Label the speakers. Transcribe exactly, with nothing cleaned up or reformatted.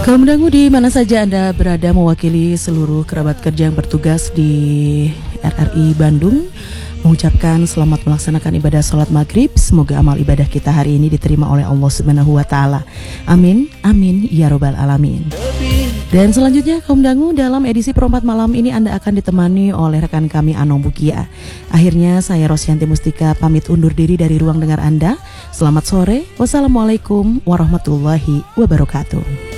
Speaker 1: Kaum dangu di mana saja Anda berada, mewakili seluruh kerabat kerja yang bertugas di R R I Bandung, mengucapkan selamat melaksanakan ibadah sholat maghrib. Semoga amal ibadah kita hari ini diterima oleh Allah Subhanahu wa Ta'ala. Amin, amin, ya robbal alamin. Dan selanjutnya kaum dangu, dalam edisi perempat malam ini Anda akan ditemani oleh rekan kami Anong Bukia. Akhirnya saya Rosyanti Mustika pamit undur diri dari ruang dengar Anda. Selamat sore, wassalamualaikum warahmatullahi wabarakatuh.